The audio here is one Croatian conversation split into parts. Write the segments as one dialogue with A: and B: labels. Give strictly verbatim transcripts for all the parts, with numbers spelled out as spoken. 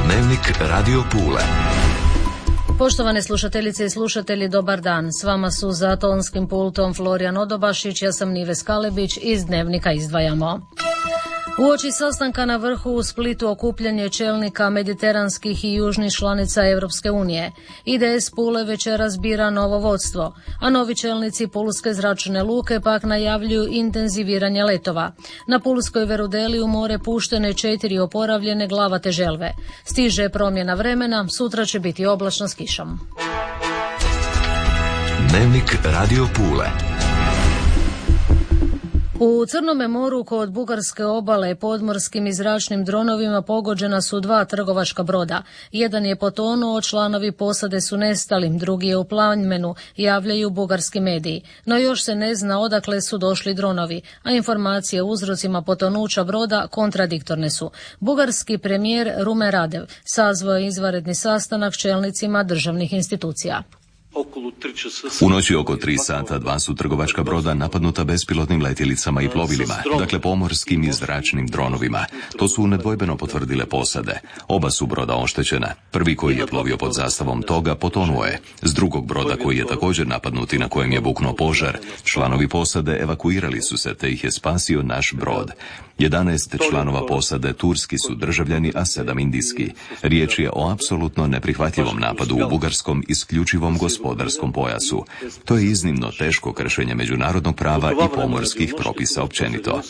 A: Dnevnik Radio Pule.
B: Poštovane slušateljice i slušatelji, dobar dan. S vama su za tonskim pultom Florijan Odobašić, ja sam Nives Kalebić, iz Dnevnika izdvajamo. Uoči sastanka na vrhu u Splitu okupljanje čelnika mediteranskih i južnih članica Europske unije. I D S Pule večeras bira novo vodstvo, a novi čelnici Pulske zračne luke pak najavljuju intenziviranje letova. Na Pulskoj Verudeli u more puštene četiri oporavljene glavate želve. Stiže promjena vremena, sutra će biti oblačno s kišom.
A: Dnevnik Radio Pule.
B: U Crnome moru kod Bugarske obale podmorskim i zračnim dronovima pogođena su dva trgovačka broda. Jedan je potonuo, članovi posade su nestali, drugi je u plamenu, javljaju bugarski mediji. No još se ne zna odakle su došli dronovi, a informacije o uzrocima potonuća broda kontradiktorne su. Bugarski premijer Rumen Radev sazvao je izvanredni sastanak s čelnicima državnih institucija.
C: U noći oko tri sata dva su trgovačka broda napadnuta bespilotnim letjelicama i plovilima, dakle pomorskim i zračnim dronovima. To su nedvojbeno potvrdile posade. Oba su broda oštećena. Prvi koji je plovio pod zastavom toga potonuo je. S drugog broda koji je također napadnut i na kojem je buknuo požar, članovi posade evakuirali su se te ih je spasio naš brod. jedanaest članova posade turski su državljani, a sedam indijski. Riječ je o apsolutno neprihvatljivom napadu u bugarskom isključivom gospodarskom pojasu. To je iznimno teško kršenje međunarodnog prava i pomorskih propisa općenito.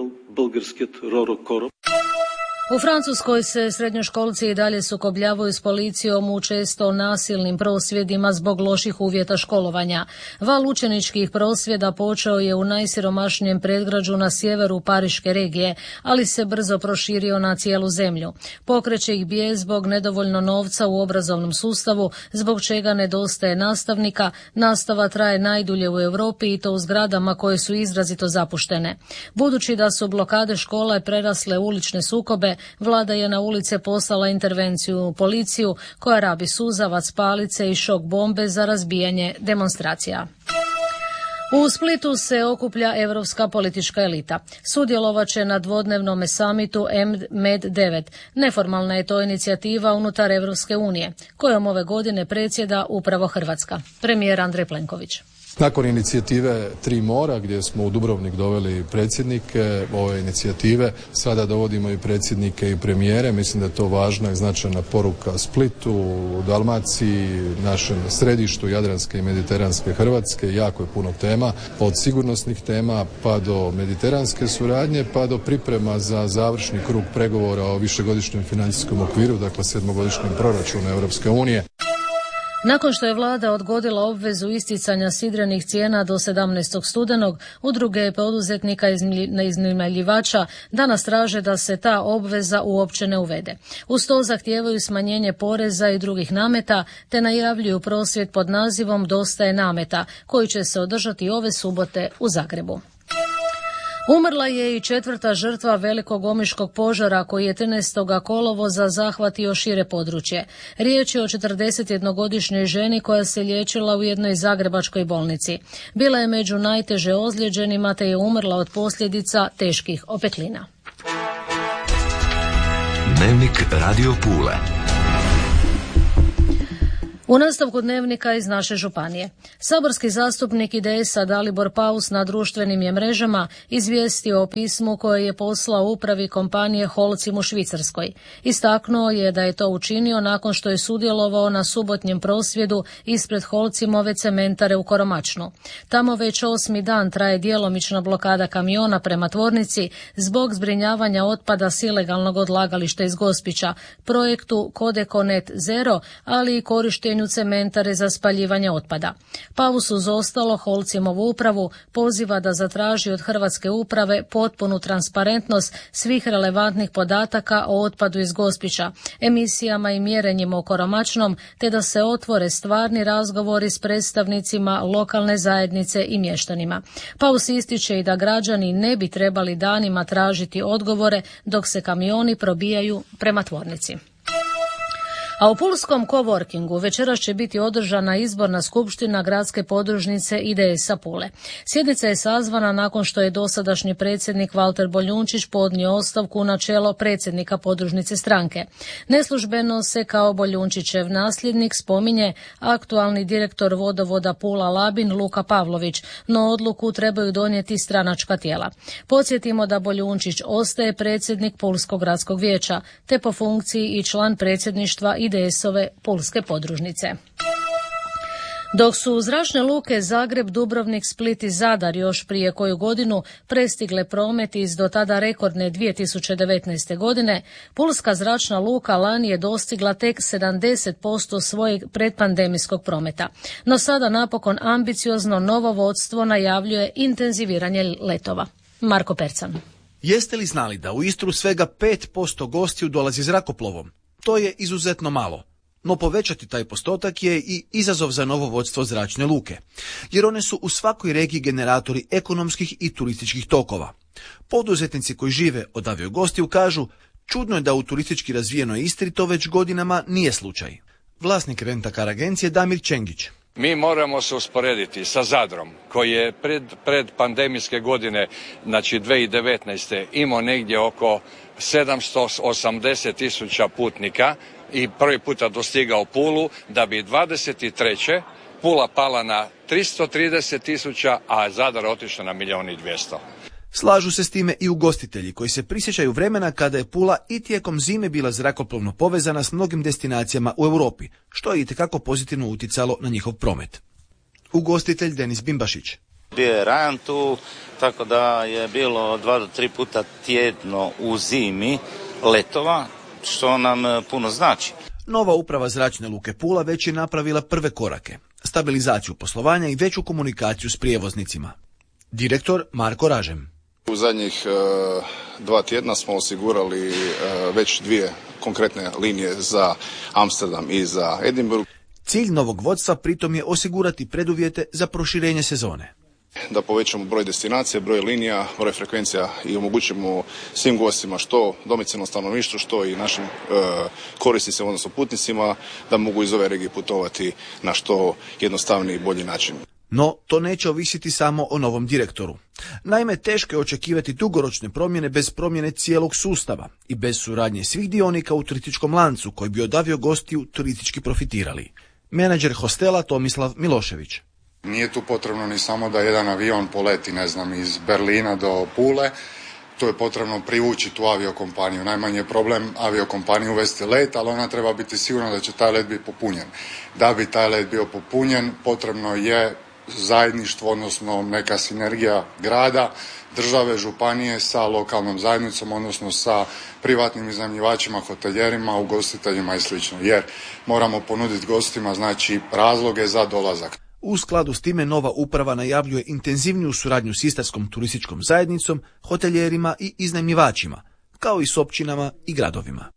B: U Francuskoj se srednjoškolci i dalje sukobljavaju s policijom u često nasilnim prosvjedima zbog loših uvjeta školovanja. Val učeničkih prosvjeda počeo je u najsiromašnijem predgrađu na sjeveru Pariške regije, ali se brzo proširio na cijelu zemlju. Pokreće ih bijes zbog nedovoljno novca u obrazovnom sustavu, zbog čega nedostaje nastavnika. Nastava traje najdulje u Europi i to u zgradama koje su izrazito zapuštene. Budući da su blokade škola prerasle ulične sukobe, vlada je na ulice poslala intervenciju u policiju koja rabi suzavac, palice i šok bombe za razbijanje demonstracija. U Splitu se okuplja europska politička elita. Sudjelovat će na dvodnevnom samitu Med devet. Neformalna je to inicijativa unutar Europske unije, kojom ove godine predsjeda upravo Hrvatska. Premijer Andrej Plenković.
D: Nakon inicijative Tri mora, gdje smo u Dubrovnik doveli predsjednike ove inicijative, sada dovodimo i predsjednike i premijere. Mislim da je to važna i značajna poruka Splitu, Dalmaciji, našem središtu Jadranske i Mediteranske Hrvatske. Jako je puno tema, od sigurnosnih tema pa do mediteranske suradnje, pa do priprema za završni krug pregovora o višegodišnjem financijskom okviru, dakle sedmogodišnjem proračunu Europske unije.
B: Nakon što je vlada odgodila obvezu isticanja sidrenih cijena do sedamnaestog studenog, udruge poduzetnika i iznajmljivača danas traže da se ta obveza uopće ne uvede. Uz to zahtijevaju smanjenje poreza i drugih nameta, te najavljuju prosvjed pod nazivom Dosta je nameta, koji će se održati ove subote u Zagrebu. Umrla je i četvrta žrtva velikog omiškog požara koji je trinaestog kolovoza zahvatio šire područje. Riječ je o četrdesetjednogodišnjoj ženi koja se liječila u jednoj zagrebačkoj bolnici. Bila je među najteže ozlijeđenima te je umrla od posljedica teških opeklina.
A: Dnevnik Radio Pule.
B: U nastavku dnevnika iz naše županije. Saborski zastupnik I D S-a Dalibor Paus na društvenim je mrežama izvijestio o pismu koje je poslao upravi kompanije Holcim u Švicarskoj. Istaknuo je da je to učinio nakon što je sudjelovao na subotnjem prosvjedu ispred Holcimove cementare u Koromačnu. Tamo već osmi dan traje djelomična blokada kamiona prema tvornici zbog zbrinjavanja otpada s ilegalnog odlagališta iz Gospića, projektu Codeconet Zero, ali i korištenju cementare za spaljivanje otpada. Paus uz ostalo Holcimovu upravu poziva da zatraži od Hrvatske uprave potpunu transparentnost svih relevantnih podataka o otpadu iz Gospića, emisijama i mjerenjima u Koromačnom, te da se otvore stvarni razgovori s predstavnicima lokalne zajednice i mještanima. Paus ističe i da građani ne bi trebali danima tražiti odgovore dok se kamioni probijaju prema tvornici. A u pulskom coworkingu večeras će biti održana izborna skupština gradske podružnice I D S-a Pule. Sjednica je sazvana nakon što je dosadašnji predsjednik Valter Boljunčić podnio ostavku na čelo predsjednika podružnice stranke. Neslužbeno se kao Boljunčićev nasljednik spominje aktualni direktor vodovoda Pula Labin Luka Pavlović, no odluku trebaju donijeti stranačka tijela. Podsjetimo da Boljunčić ostaje predsjednik Pulskog gradskog vijeća, te po funkciji i član predsjedništva I D S-ove pulske podružnice. Dok su zračne luke Zagreb, Dubrovnik, Split i Zadar još prije koju godinu prestigle promet iz do tada rekordne dvije tisuće devetnaeste. godine, pulska zračna luka lani je dostigla tek sedamdeset posto svojeg predpandemijskog prometa. No sada napokon ambiciozno novo vodstvo najavljuje intenziviranje letova. Marko Percan.
E: Jeste li znali da u Istru svega pet posto gostiju dolazi zrakoplovom? To je izuzetno malo. No povećati taj postotak je i izazov za novo vodstvo zračne luke, jer one su u svakoj regiji generatori ekonomskih i turističkih tokova. Poduzetnici koji žive od aviogostiju kažu, čudno je da u turistički razvijenoj Istri to već godinama nije slučaj. Vlasnik rentakar agencije Damir Čengić.
F: Mi moramo se usporediti sa Zadrom, koji je pred, pred pandemijske godine, znači dvije tisuće devetnaeste. imao negdje oko sedamsto osamdeset tisuća putnika i prvi puta dostigao Pulu, da bi dvadeset treće. Pula pala na tristo trideset tisuća, a Zadar otišao na milijun i dvjesto.
E: Slažu se s time i ugostitelji koji se prisjećaju vremena kada je Pula i tijekom zime bila zrakoplovno povezana s mnogim destinacijama u Europi, što je itekako pozitivno utjecalo na njihov promet. Ugostitelj Denis Bimbašić.
G: Bio je Rajan tu, tako da je bilo dva do tri puta tjedno u zimi letova, što nam puno znači.
E: Nova uprava zračne luke Pula već je napravila prve korake, stabilizaciju poslovanja i veću komunikaciju s prijevoznicima. Direktor Marko Ražem.
H: U zadnjih e, dva tjedna smo osigurali e, već dvije konkretne linije za Amsterdam i za Edinburgh.
E: Cilj novog vodstva pritom je osigurati preduvjete za proširenje sezone.
H: Da povećamo broj destinacija, broj linija, broj frekvencija i omogućimo svim gostima, što domicilnom stanovništvu, što i našim e, korisnicima, odnosno putnicima, da mogu iz ove regije putovati na što jednostavniji i bolji način.
E: No, to neće ovisiti samo o novom direktoru. Naime, teško je očekivati dugoročne promjene bez promjene cijelog sustava i bez suradnje svih dionika u turističkom lancu koji bi od aviogostiju turistički profitirali. Menadžer hostela Tomislav Milošević.
I: Nije tu potrebno ni samo da jedan avion poleti, ne znam, iz Berlina do Pule. Tu je potrebno privući tu aviokompaniju. Najmanji je problem aviokompaniju uvesti let, ali ona treba biti sigurna da će taj let biti popunjen. Da bi taj let bio popunjen, potrebno je zajedništvo, odnosno neka sinergija grada, države, županije sa lokalnom zajednicom, odnosno sa privatnim iznajmljivačima, hoteljerima, ugostiteljima i sl. Jer moramo ponuditi gostima, znači, razloge za dolazak.
E: U skladu s time nova uprava najavljuje intenzivniju suradnju s istarskom turističkom zajednicom, hoteljerima i iznajmljivačima, kao i s općinama i gradovima.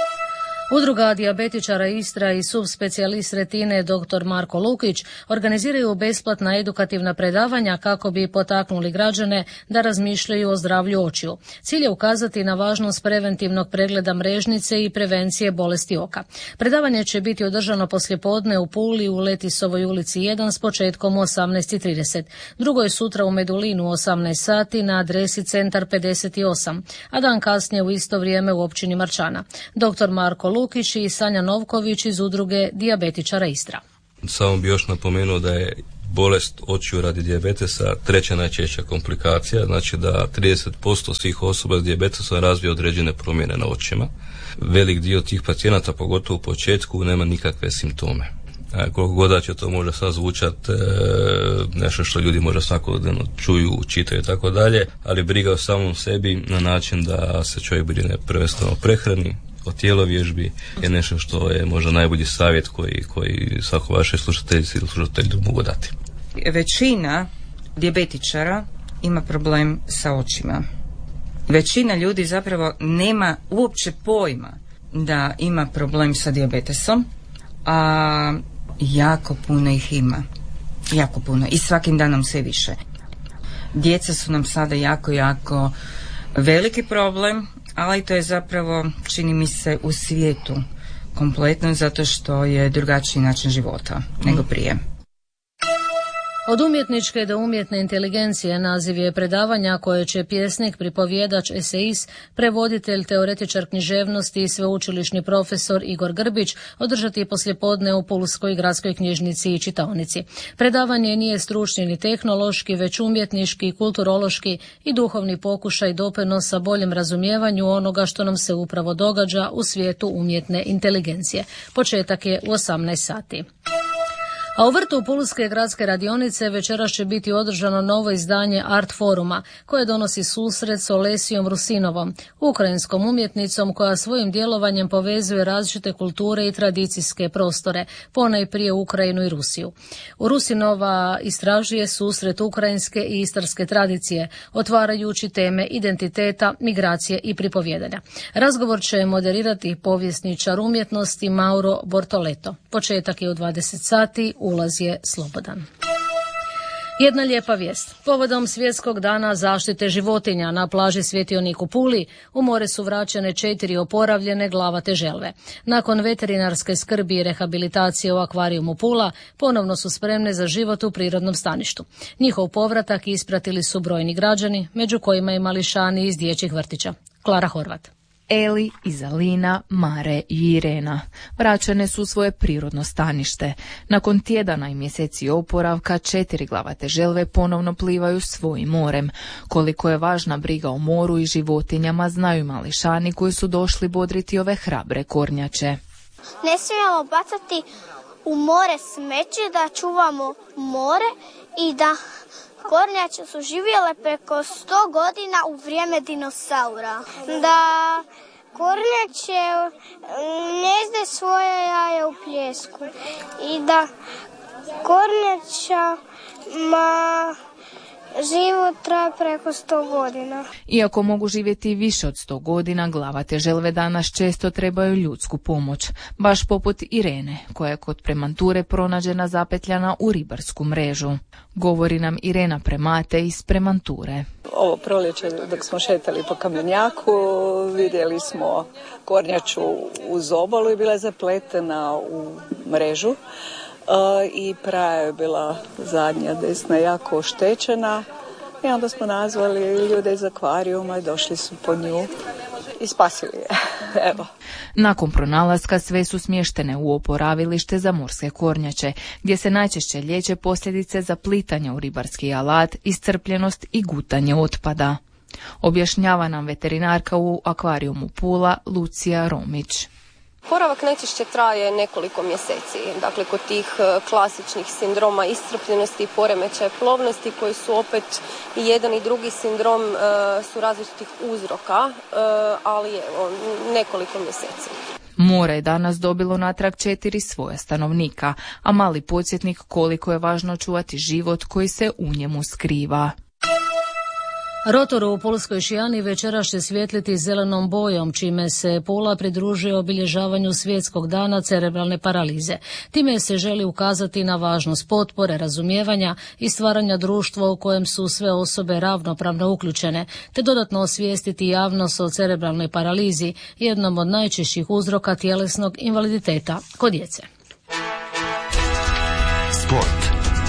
B: Udruga dijabetičara Istra i subspecijalist retine dr. Marko Lukić organiziraju besplatna edukativna predavanja kako bi potaknuli građane da razmišljaju o zdravlju očiju. Cilj je ukazati na važnost preventivnog pregleda mrežnice i prevencije bolesti oka. Predavanje će biti održano poslijepodne u Puli u Letisovoj ulici jedan s početkom u osamnaest i trideset. Drugo je sutra u Medulinu u osamnaest sati na adresi Centar pedeset osam, a dan kasnije u isto vrijeme u općini Marčana. dr. Marko Lukić i Sanja Novković iz udruge dijabetičara Istra.
J: Samo bi još napomenuo da je bolest očiju radi dijabetesa treća najčešća komplikacija, znači da trideset posto svih osoba s dijabetesom razvije određene promjene na očima. Velik dio tih pacijenata, pogotovo u početku, nema nikakve simptome. A koliko god da će to možda sad zvučati e, nešto što ljudi možda svakodnevno čuju, čitaju i tako dalje, ali briga o samom sebi na način da se čovjek brine prvenstveno o prehrani, o tijelovježbi je nešto što je možda najbolji savjet koji, koji svako vaše slušateljice ili slušatelju mogu dati.
K: Većina dijabetičara ima problem sa očima. Većina ljudi zapravo nema uopće pojma da ima problem sa dijabetesom, a jako puno ih ima. Jako puno. I svakim danom sve više. Djeca su nam sada jako, jako veliki problem, ali to je zapravo, čini mi se, u svijetu kompletno zato što je drugačiji način života nego prije.
B: Od umjetničke do umjetne inteligencije naziv je predavanja koje će pjesnik, pripovjedač, esejist, prevoditelj, teoretičar književnosti i sveučilišni profesor Igor Grbić održati poslijepodne u Pulskoj gradskoj knjižnici i čitaonici. Predavanje nije stručni ni tehnološki, već umjetnički, kulturološki i duhovni pokušaj doprinosa boljem razumijevanju onoga što nam se upravo događa u svijetu umjetne inteligencije. Početak je u osamnaest sati. A u vrtu Pulske gradske radionice večeras će biti održano novo izdanje Art Foruma, koje donosi susret s Olesijom Rusinovom, ukrajinskom umjetnicom koja svojim djelovanjem povezuje različite kulture i tradicijske prostore, ponajprije Ukrajinu i Rusiju. U Rusinova istražuje susret ukrajinske i istarske tradicije, otvarajući teme identiteta, migracije i pripovjedanja. Razgovor će moderirati povjesničar umjetnosti Mauro Bortoleto. Početak je u dvadeset sati. Ulaz je slobodan. Jedna lijepa vijest. Povodom Svjetskog dana zaštite životinja na plaži Svjetionik u Puli u more su vraćene četiri oporavljene glavate želve. Nakon veterinarske skrbi i rehabilitacije u akvarijumu Pula ponovno su spremne za život u prirodnom staništu. Njihov povratak ispratili su brojni građani, među kojima i mališani iz dječjih vrtića. Klara Horvat.
L: Eli, Izalina, Mare i Irena vraćene su u svoje prirodno stanište. Nakon tjedana i mjeseci oporavka, četiri glavate želve ponovno plivaju svojim morem. Koliko je važna briga o moru i životinjama znaju mališani koji su došli bodriti ove hrabre kornjače.
M: Ne smijemo bacati u more smeće, da čuvamo more i da kornjače su živjele preko sto godina u vrijeme dinosaura. Da kornjače ne zde svoje jaje u pljesku i da kornjača ma život traje preko sto godina.
L: Iako mogu živjeti više od sto godina, glavate želve danas često trebaju ljudsku pomoć, baš poput Irene, koja je kod Premanture pronađena zapetljana u ribarsku mrežu. Govori nam Irena Premate iz Premanture.
N: Ovo proljeće dok smo šetali po Kamenjaku vidjeli smo kornjaču uz obalu i bila je zapletena u mrežu. Uh, i praja je bila zadnja desna jako oštećena i onda smo nazvali ljude iz akvarijuma i došli su po nju i spasili je. Evo.
L: Nakon pronalaska sve su smještene u oporavilište za morske kornjače, gdje se najčešće liječe posljedice zaplitanja u ribarski alat, iscrpljenost i gutanje otpada. Objašnjava nam veterinarka u akvarijumu Pula Lucija Romić.
O: Oporavak najčešće traje nekoliko mjeseci. Dakle, kod tih klasičnih sindroma iscrpljenosti i poremećaja plovnosti, koji su opet i jedan i drugi sindrom su različitih uzroka, ali evo, nekoliko mjeseci.
L: More je danas dobilo natrag četiri svoja stanovnika, a mali podsjetnik koliko je važno čuvati život koji se u njemu skriva.
B: Rotor u Pulskoj Šijani večeras će svjetliti zelenom bojom, čime se Pula pridružuje obilježavanju Svjetskog dana cerebralne paralize. Time se želi ukazati na važnost potpore, razumijevanja i stvaranja društva u kojem su sve osobe ravnopravno uključene, te dodatno osvijestiti javnost o cerebralnoj paralizi, jednom od najčešćih uzroka tjelesnog invaliditeta kod djece.
A: Sport.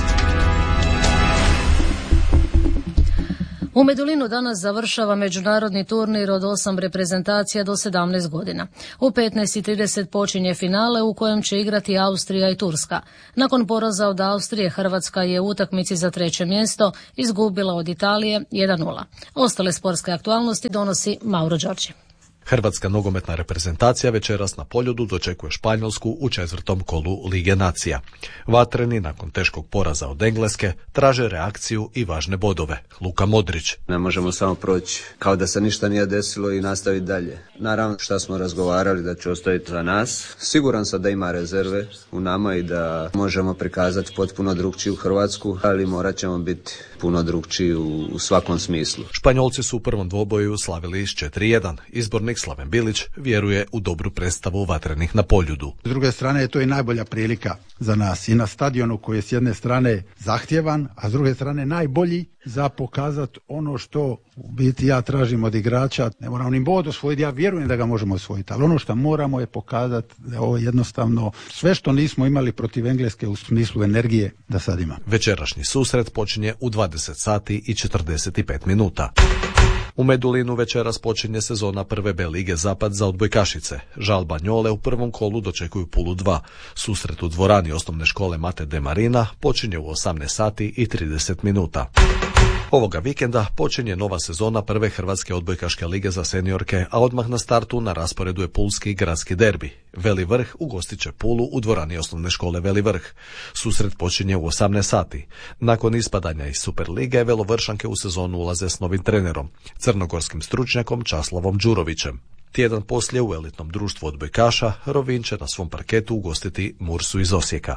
B: U Medulinu danas završava međunarodni turnir od osam reprezentacija do sedamnaest godina. U petnaest i trideset počinje finale u kojem će igrati Austrija i Turska. Nakon poraza od Austrije, Hrvatska je u utakmici za treće mjesto izgubila od Italije jedan nula. Ostale sportske aktualnosti donosi Mauro Đorđe.
P: Hrvatska nogometna reprezentacija večeras na Poljudu dočekuje Španjolsku u četvrtom kolu Lige nacija. Vatreni, nakon teškog poraza od Engleske, traže reakciju i važne bodove. Luka Modrić.
Q: Ne možemo samo proći kao da se ništa nije desilo i nastaviti dalje. Naravno, šta smo razgovarali da će ostaviti za nas. Siguran sam da ima rezerve u nama i da možemo prikazati potpuno drugčiju Hrvatsku, ali morat ćemo biti puno drugčiji u, u svakom smislu.
P: Španjolci su u prvom dvoboju slavili s četiri jedan. Izbornik načelnik Slaven Bilić vjeruje u dobru predstavu vatrenih na Poljudu.
R: S druge strane, to je najbolja prilika za nas i na stadionu koji je s jedne strane zahtjevan, a s druge strane najbolji za pokazati ono što u biti ja tražim od igrača. Ne moramo ni bod osvojiti, ja vjerujem da ga možemo osvojiti, ali ono što moramo je pokazati da ovo jednostavno sve što nismo imali protiv Engleske u smislu energije da sad ima.
P: Večerašnji susret počinje u dvadeset sati i četrdeset pet minuta. U Medulinu večeras počinje sezona prve B lige Zapad za odbojkašice. Žalba Njole u prvom kolu dočekuju Pulu dva. Susret u dvorani osnovne škole Mate de Marina počinje u osamnaest sati i trideset minuta. Ovoga vikenda počinje nova sezona prve Hrvatske odbojkaške lige za seniorke, a odmah na startu na rasporedu je pulski gradski derbi. Veli Vrh ugostit će Pulu u dvorani osnovne škole Veli Vrh. Susret počinje u osamnaest sati. Nakon ispadanja iz Superlige, Velovršanke u sezonu ulaze s novim trenerom, crnogorskim stručnjakom Časlavom Đurovićem. Tjedan poslije u elitnom društvu odbojkaša Rovinj će na svom parketu ugostiti Mursu iz Osijeka.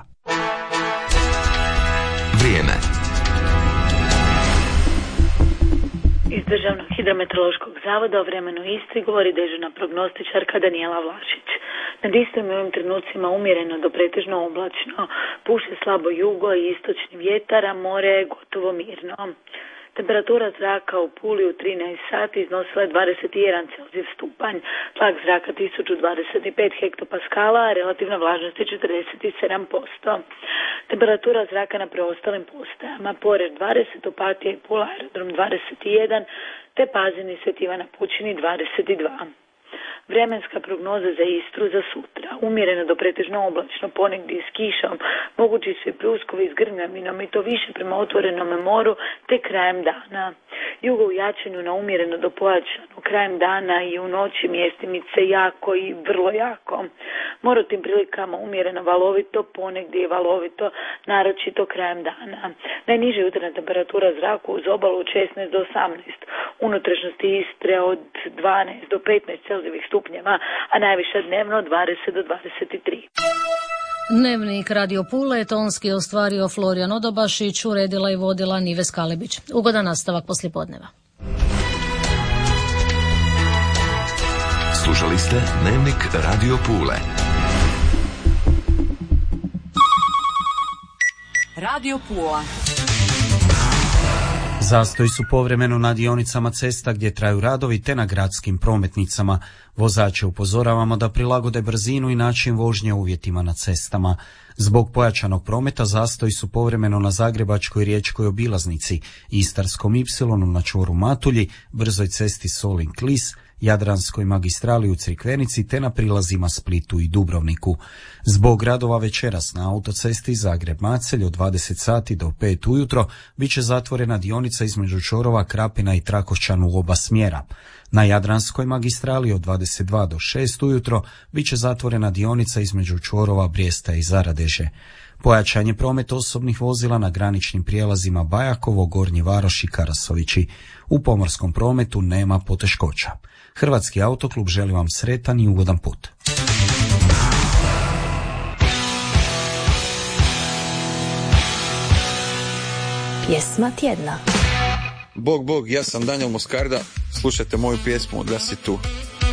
A: Vrijeme.
S: Iz Državnog hidrometeorološkog zavoda o vremenu u Istri govori dežurna prognostičarka Danijela Vlašić. Nad Istrom je u ovim trenucima umjereno do pretežno oblačno, puše slabo jugo i istočni vjetar, a more je gotovo mirno. Temperatura zraka u Puli u trinaest sati iznosila je dvadeset jedan Celzijev stupanj, tlak zraka tisuću dvadeset pet hektopaskala, a relativna vlažnost je četrdeset sedam posto. Temperatura zraka na preostalim postajama: Poreč dvadeset, Opatija i Pula aerodrom dvadeset jedan, te Pazin i Sveti Ivan Pučini dvadeset dva. Vremenska prognoza za Istru za sutra: umjereno do pretežno oblačno, ponegdje s kišom, mogući su i pljuskovi s grmljavinom i to više prema otvorenom moru te krajem dana. Jugo u jačanju na umjereno do pojačano, krajem dana i u noći mjestimice jako i vrlo jako. More u tim prilikama umjereno valovito, ponegdje i valovito, naročito krajem dana. Najniža jutarnja temperatura zraka uz obalu od šesnaest do osamnaest, unutrašnjosti Istre od dvanaest do petnaest Celzijevih stupnjeva, a najviša dnevno dvadeset do dvadeset tri.
B: Dnevnik Radio Pule tonski ostvario Florijan Odobašić, uredila i vodila Nives Kalebić. Ugodan nastavak poslijepodneva.
A: Slušali ste Dnevnik Radio Pule.
T: Radio Pula.
U: Zastoji su povremeno na dionicama cesta gdje traju radovi te na gradskim prometnicama. Vozače upozoravamo da prilagode brzinu i način vožnje uvjetima na cestama. Zbog pojačanog prometa zastoji su povremeno na Zagrebačkoj riječkoj obilaznici, Istarskom ipsilonu na čvoru Matulji, brzoj cesti Solin-Klis, Jadranskoj magistrali u Crikvenici te na prilazima Splitu i Dubrovniku. Zbog radova večeras na autocesti Zagreb-Macelj od dvadeset sati do pet ujutro bit će zatvorena dionica između čvorova Krapina i Trakošćan u oba smjera. Na Jadranskoj magistrali od dvadeset dva do šest ujutro bit će zatvorena dionica između čvorova Brijesta i Zaradeže. Pojačan je promet osobnih vozila na graničnim prijelazima Bajakovo, Gornji Varoš i Karasovići. U pomorskom prometu nema poteškoća. Hrvatski autoklub želi vam sretan i ugodan put.
V: Pjesma tjedna.
W: Bog, bog, ja sam Danijel Moskarda, slušajte moju pjesmu Da si tu.